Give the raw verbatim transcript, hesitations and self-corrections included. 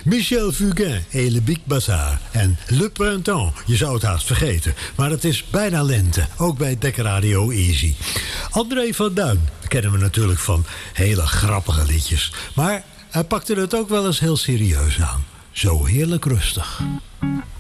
Michel Fugain et Le Big Bazar. En Le Printemps, je zou het haast vergeten. Maar het is bijna lente, ook bij Dek Radio Easy. André van Duin kennen we natuurlijk van hele grappige liedjes. Maar hij pakte het ook wel eens heel serieus aan. Zo heerlijk rustig.